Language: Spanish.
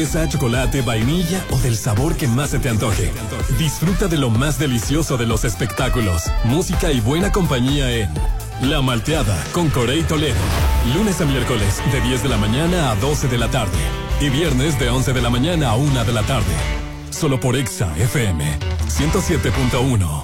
Esa chocolate, vainilla o del sabor que más se te antoje. Disfruta de lo más delicioso de los espectáculos, música y buena compañía en La Malteada con Corey Toledo. Lunes a miércoles de 10 de la mañana a 12 de la tarde. Y viernes de 11 de la mañana a 1 de la tarde. Solo por Exa FM 107.1.